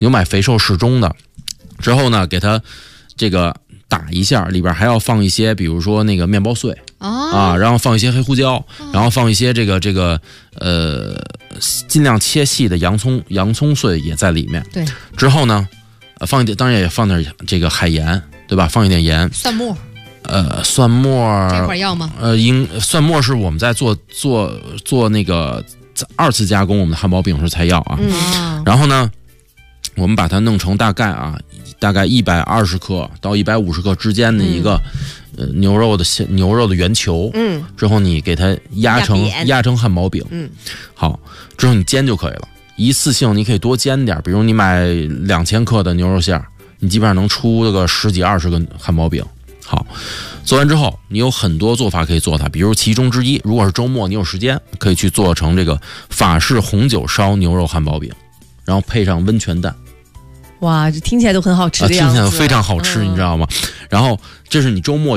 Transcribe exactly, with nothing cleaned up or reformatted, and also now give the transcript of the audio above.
你就买肥瘦适中的，之后呢，给它这个打一下，里边还要放一些，比如说那个面包碎、 哦、 啊，然后放一些黑胡椒，哦、然后放一些这个这个呃，尽量切细的洋葱，洋葱碎也在里面。 对， 之后呢，呃，放一点，当然也放点这个海盐，对吧？放一点盐， 蒜末。 呃，蒜末这会儿要吗？ 呃，应蒜末是我们在做做做那个二次加工我们的汉堡饼时才要啊。 嗯， 然后呢，我们把它弄成大概啊，大概一百二十克到一百五十克之间的一个、嗯、呃牛肉的牛肉的圆球。 嗯， 之后你给它压成压成汉堡饼。 嗯， 好，之后你煎就可以了。一次性你可以多煎点，比如你买两千克的牛肉馅，你基本上能出个十几二十个汉堡饼。好，做完之后你有很多做法可以做它，比如其中之一，如果是周末你有时间，可以去做成这个法式红酒烧牛肉汉堡饼，然后配上温泉蛋。 哇，这听起来都很好吃的样子、 啊、听起来非常好吃、嗯、你知道吗？然后这是你周末